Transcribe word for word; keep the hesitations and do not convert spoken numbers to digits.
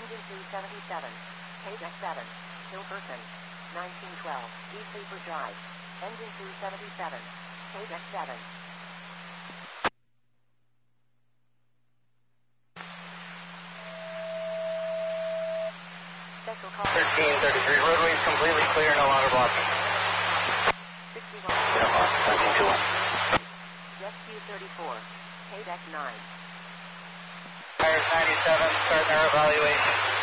Engine two seventy-seven. Paydeck seven. Hilperson. nineteen twelve. East Sleeper Drive. Engine two seventy-seven. Paydeck seven. Special call. thirteen thirty-three. Roadway is completely clear, no longer blocking. sixty-one. No boss. nineteen twenty-one. Rescue thirty-four. Paydeck nine. Tires ninety-seven. Start our evaluation.